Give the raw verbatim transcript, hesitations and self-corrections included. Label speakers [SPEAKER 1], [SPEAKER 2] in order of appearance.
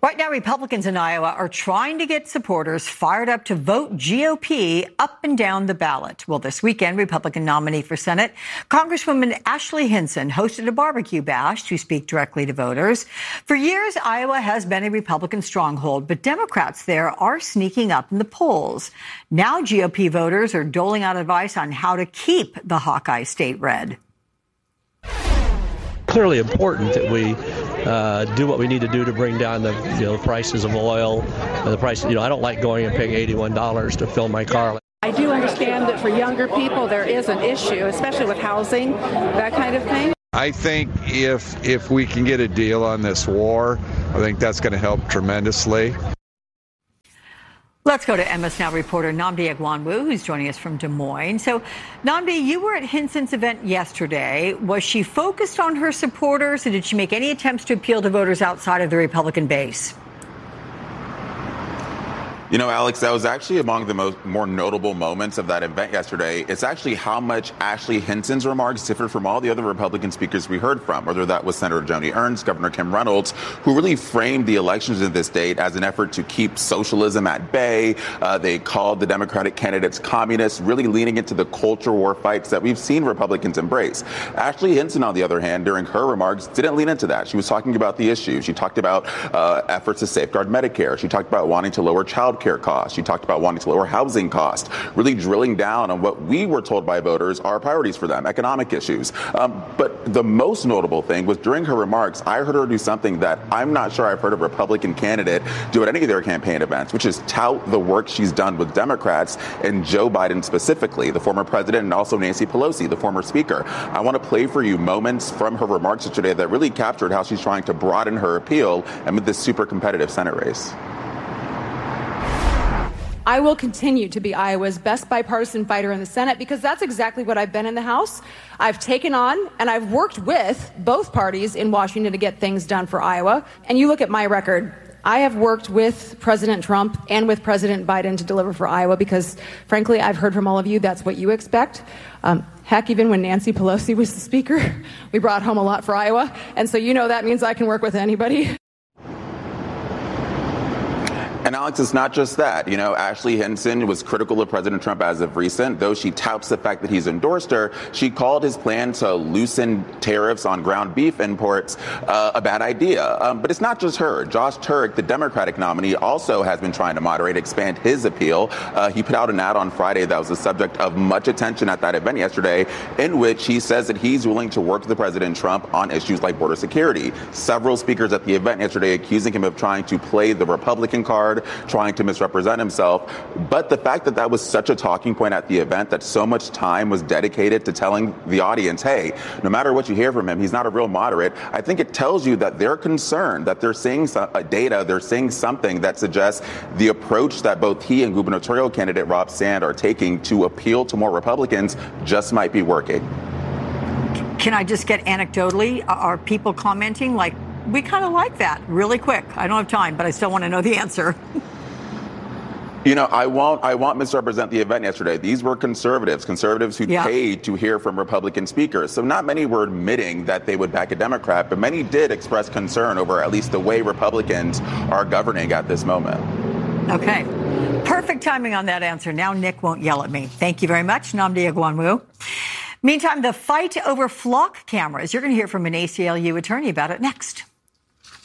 [SPEAKER 1] Right now, Republicans in Iowa are trying to get supporters fired up to vote G O P up and down the ballot. Well, this weekend, Republican nominee for Senate, Congresswoman Ashley Hinson, hosted a barbecue bash to speak directly to voters. For years, Iowa has been a Republican stronghold, but Democrats there are sneaking up in the polls. Now G O P voters are doling out advice on how to keep the Hawkeye state red.
[SPEAKER 2] Clearly important that we uh, do what we need to do to bring down the, you know, the prices of oil, and the price. You know, I don't like going and paying eighty-one dollars to fill my car.
[SPEAKER 3] I do understand that for younger people there is an issue, especially with housing, that kind of thing.
[SPEAKER 4] I think if if we can get a deal on this war, I think that's going to help tremendously.
[SPEAKER 1] Let's go to M S Now reporter Nnamdi Egwuonwu, who's joining us from Des Moines. So, Nnamdi, you were at Hinson's event yesterday. Was she focused on her supporters, or did she make any attempts to appeal to voters outside of the Republican base?
[SPEAKER 5] You know, Alex, that was actually among the most more notable moments of that event yesterday. It's actually how much Ashley Hinson's remarks differed from all the other Republican speakers we heard from, whether that was Senator Joni Ernst, Governor Kim Reynolds, who really framed the elections in this state as an effort to keep socialism at bay. Uh, they called the Democratic candidates communists, really leaning into the culture war fights that we've seen Republicans embrace. Ashley Hinson, on the other hand, during her remarks, didn't lean into that. She was talking about the issues. She talked about uh, efforts to safeguard Medicare. She talked about wanting to lower child care costs. She talked about wanting to lower housing costs, really drilling down on what we were told by voters are priorities for them, economic issues. Um, but the most notable thing was during her remarks, I heard her do something that I'm not sure I've heard a Republican candidate do at any of their campaign events, which is tout the work she's done with Democrats and Joe Biden specifically, the former president, and also Nancy Pelosi, the former speaker. I want to play for you moments from her remarks today that really captured how she's trying to broaden her appeal amid this super competitive Senate race.
[SPEAKER 3] I will continue to be Iowa's best bipartisan fighter in the Senate because that's exactly what I've been in the House. I've taken on and I've worked with both parties in Washington to get things done for Iowa. And you look at my record. I have worked with President Trump and with President Biden to deliver for Iowa because, frankly, I've heard from all of you that's what you expect. Um, heck, even when Nancy Pelosi was the speaker, we brought home a lot for Iowa. And so you know that means I can work with anybody.
[SPEAKER 5] And Alex, it's not just that. You know, Ashley Hinson was critical of President Trump as of recent. Though she touts the fact that he's endorsed her, she called his plan to loosen tariffs on ground beef imports uh, a bad idea. Um, but it's not just her. Josh Turk, the Democratic nominee, also has been trying to moderate, expand his appeal. Uh, he put out an ad on Friday that was the subject of much attention at that event yesterday, in which he says that he's willing to work with President Trump on issues like border security. Several speakers at the event yesterday accusing him of trying to play the Republican card, trying to misrepresent himself. But the fact that that was such a talking point at the event, that so much time was dedicated to telling the audience, hey, no matter what you hear from him, he's not a real moderate, I think it tells you that they're concerned, that they're seeing some, uh, data, they're seeing something that suggests the approach that both he and gubernatorial candidate Rob Sand are taking to appeal to more Republicans just might be working.
[SPEAKER 1] Can I just get anecdotally, are people commenting like, we kind of like that, really quick? I don't have time, but I still want to know the answer.
[SPEAKER 5] You know, I won't I won't misrepresent the event yesterday. These were conservatives, conservatives who yeah. paid to hear from Republican speakers. So not many were admitting that they would back a Democrat, but many did express concern over at least the way Republicans are governing at this moment.
[SPEAKER 1] Okay. Perfect timing on that answer. Now Nick won't yell at me. Thank you very much, Nnamdi Egwuonwu. Meantime, the fight over flock cameras. You're going to hear from an A C L U attorney about it next.